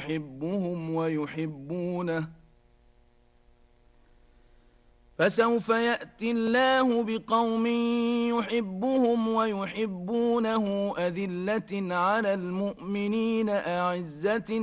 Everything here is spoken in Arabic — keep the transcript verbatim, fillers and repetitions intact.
يحبهم ويحبونه فسوف يأتي الله بقوم يحبهم ويحبونه أذلة على المؤمنين أعزة